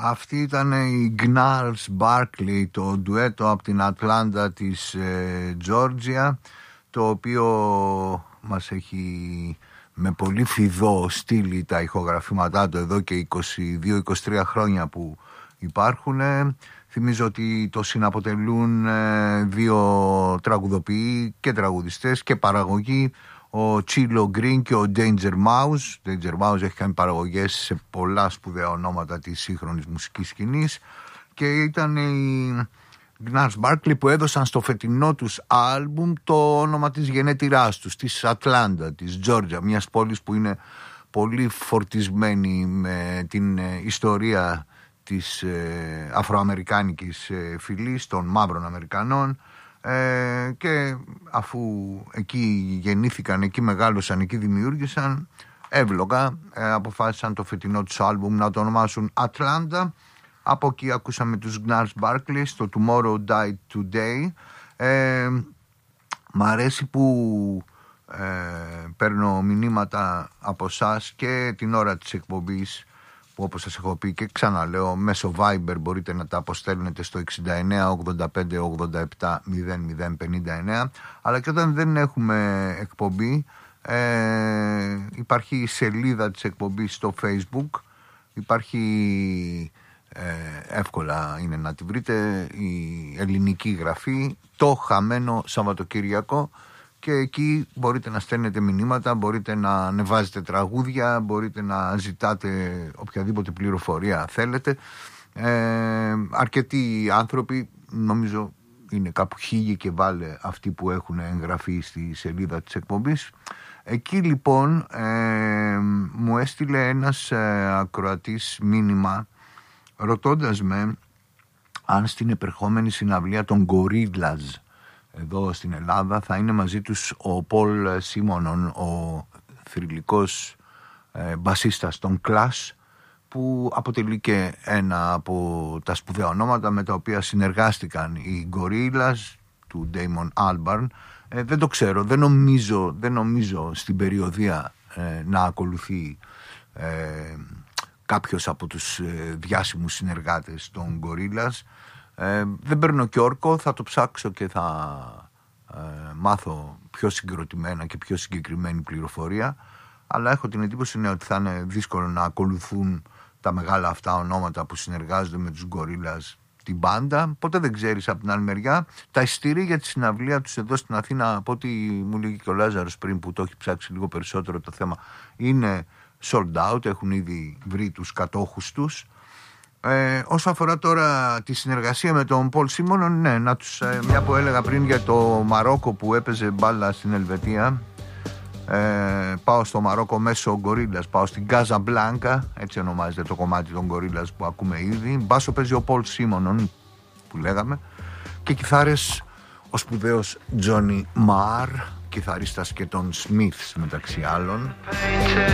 Αυτή ήταν η Gnarls Barkley, το ντουέτο από την Ατλάντα της Τζόρτζια, το οποίο μας έχει με πολύ φιδό στείλει τα ηχογραφήματά του εδώ και 22-23 χρόνια που υπάρχουν. Θυμίζω ότι το συναποτελούν δύο τραγουδοποιοί και τραγουδιστές και παραγωγή, ο Τσίλο Γκριν και ο Danger Mouse. Danger Mouse έχει κάνει παραγωγές σε πολλά σπουδαία ονόματα της σύγχρονης μουσικής σκηνής και ήταν η Gnarls Barkley που έδωσαν στο φετινό τους άλμπουμ το όνομα της γενέτειράς τους, της Ατλάντα, της Τζόρτζια, μιας πόλης που είναι πολύ φορτισμένη με την ιστορία της αφροαμερικάνικης φυλής, των μαύρων Αμερικανών, και αφού εκεί γεννήθηκαν, εκεί μεγάλωσαν, εκεί δημιούργησαν, εύλογα αποφάσισαν το φετινό τους άλμπουμ να το ονομάσουν Ατλάντα. Από εκεί ακούσαμε τους Gnarls Barkley στο Tomorrow Died Today. Μ' αρέσει που παίρνω μηνύματα από εσάς και την ώρα της εκπομπής, που όπως σας έχω πει και ξαναλέω, μέσω Viber μπορείτε να τα αποστέλνετε στο 69 85 87 0059, αλλά και όταν δεν έχουμε εκπομπή υπάρχει η σελίδα της εκπομπής στο Facebook, υπάρχει εύκολα είναι να τη βρείτε, η ελληνική γραφή, το χαμένο Σαββατοκύριακο, και εκεί μπορείτε να στέλνετε μηνύματα, μπορείτε να ανεβάζετε τραγούδια, μπορείτε να ζητάτε οποιαδήποτε πληροφορία θέλετε. Αρκετοί άνθρωποι, νομίζω είναι κάπου 1000 και βάλε αυτοί που έχουν εγγραφεί στη σελίδα της εκπομπής. Εκεί λοιπόν μου έστειλε ένας ακροατής μήνυμα ρωτώντας με αν στην επερχόμενη συναυλία των Gorillaz εδώ στην Ελλάδα θα είναι μαζί τους ο Πολ Σίμονον, ο θρυλικός μπασίστας των Clash, που αποτελεί και ένα από τα σπουδαία ονόματα με τα οποία συνεργάστηκαν οι Gorillaz του Damon Albarn. Δεν το ξέρω, δεν νομίζω στην περιοδία να ακολουθεί κάποιος από τους διάσημους συνεργάτες των Gorillaz. Δεν παίρνω και όρκο, θα το ψάξω και θα μάθω πιο συγκροτημένα και πιο συγκεκριμένη πληροφορία, αλλά έχω την εντύπωση ότι θα είναι δύσκολο να ακολουθούν τα μεγάλα αυτά ονόματα που συνεργάζονται με τους Gorillaz την μπάντα. Ποτέ δεν ξέρεις. Από την άλλη μεριά, τα εισιτήρια για τη συναυλία τους εδώ στην Αθήνα, από ό,τι μου λέγει και ο Λάζαρος πριν που το έχει ψάξει λίγο περισσότερο το θέμα, είναι sold out, έχουν ήδη βρει τους κατόχους τους. Όσο αφορά τώρα τη συνεργασία με τον Πολ Σίμονον, ναι, να τους, μια που έλεγα πριν για το Μαρόκο που έπαιζε μπάλα στην Ελβετία, πάω στο Μαρόκο μέσω Gorillaz, πάω στην Casablanca, έτσι ονομάζεται το κομμάτι των Gorillaz που ακούμε ήδη. Μπάσο παίζει ο Πολ Σίμονον που λέγαμε, και κιθάρες ο σπουδαίος Johnny Marr, κιθαρίστας και των Smiths μεταξύ άλλων.